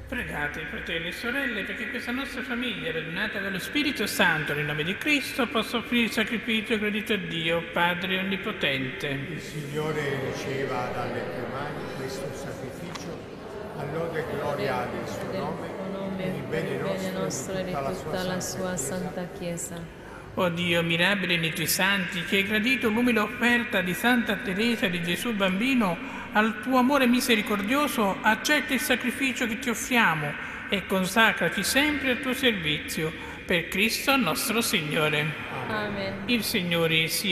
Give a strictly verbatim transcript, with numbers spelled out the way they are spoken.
Pregate, fratelli e sorelle, perché questa nostra famiglia, radunata dallo Spirito Santo nel nome di Cristo, possa offrire il sacrificio gradito a Dio, Padre Onnipotente. Il Signore riceva dalle tue mani questo sacrificio, all'ode e gloria del suo nome, per il bene nostro e di tutta la sua santa Chiesa. O Dio, mirabile nei tuoi santi, che hai gradito l'umile offerta di Santa Teresa di Gesù Bambino, al tuo amore misericordioso, accetta il sacrificio che ti offriamo e consacraci sempre al tuo servizio. Per Cristo nostro Signore. Amen. Il Signore sia